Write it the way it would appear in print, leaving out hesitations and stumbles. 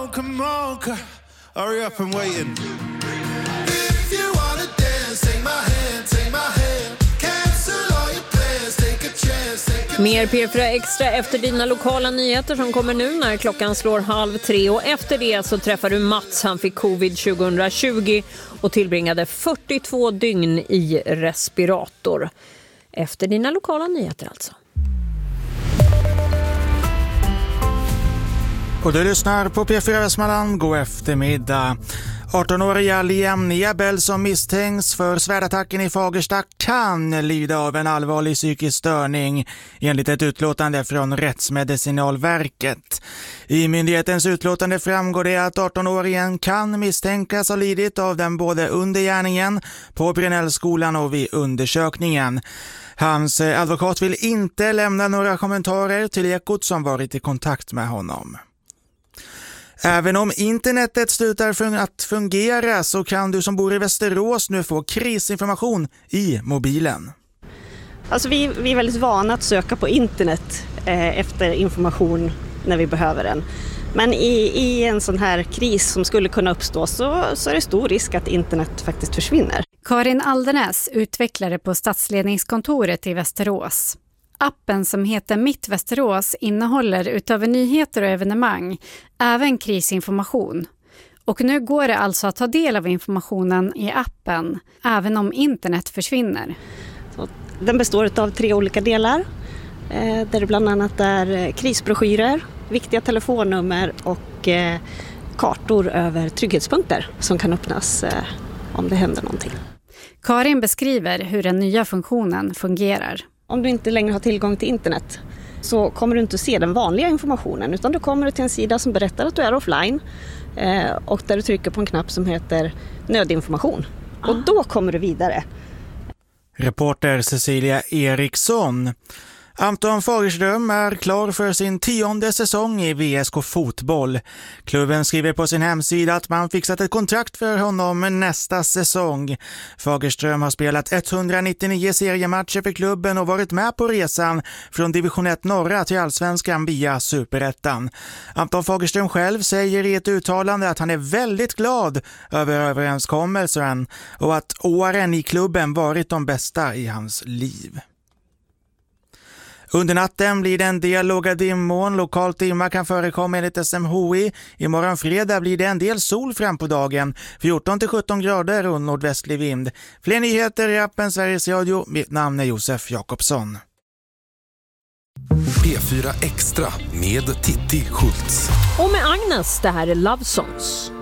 come on, hurry up and waiting. If you wanna dance, take my hand, cancel all your plans, take a chance. Mer P4 Extra efter dina lokala nyheter som kommer nu när klockan slår 2:30. Och efter det så träffar du Mats. Han fick covid 2020 och tillbringade 42 dygn i respirator. Efter dina lokala nyheter alltså. Och du lyssnar på P4 Västmanland. God eftermiddag. 18-åriga Liam Nebel som misstänks för svärdattacken i Fagersta kan lida av en allvarlig psykisk störning enligt ett utlåtande från Rättsmedicinalverket. I myndighetens utlåtande framgår det att 18-åringen kan misstänkas ha lidit av den både under gärningen på Brynällskolan och vid undersökningen. Hans advokat vill inte lämna några kommentarer till Ekot som varit i kontakt med honom. Även om internetet slutar att fungera så kan du som bor i Västerås nu få krisinformation i mobilen. Alltså vi är väldigt vana att söka på internet efter information när vi behöver den. Men i en sån här kris som skulle kunna uppstå så är det stor risk att internet faktiskt försvinner. Karin Aldenäs, utvecklare på stadsledningskontoret i Västerås. Appen som heter Mitt Västerås innehåller utöver nyheter och evenemang även krisinformation. Och nu går det alltså att ta del av informationen i appen även om internet försvinner. Så den består av 3 olika delar där det bland annat är krisbroschyrer, viktiga telefonnummer och kartor över trygghetspunkter som kan öppnas om det händer någonting. Karin beskriver hur den nya funktionen fungerar. Om du inte längre har tillgång till internet så kommer du inte se den vanliga informationen utan du kommer till en sida som berättar att du är offline och där du trycker på en knapp som heter nödinformation. Och då kommer du vidare. Reporter Cecilia Eriksson. Anton Fagerström är klar för sin 10:e säsong i VSK fotboll. Klubben skriver på sin hemsida att man fixat ett kontrakt för honom nästa säsong. Fagerström har spelat 199 seriematcher för klubben och varit med på resan från division 1 norra till allsvenskan via Superettan. Anton Fagerström själv säger i ett uttalande att han är väldigt glad över överenskommelsen och att åren i klubben varit de bästa i hans liv. Under natten blir det en del låga dimmoln. Lokalt dimma kan förekomma enligt SMHI. Imorgon fredag blir det en del sol fram på dagen. 14-17 grader och nordvästlig vind. Fler nyheter i appen Sveriges Radio. Mitt namn är Josef Jakobsson. P4 Extra med Titti Schultz. Och med Agnes, det här är Love Songs.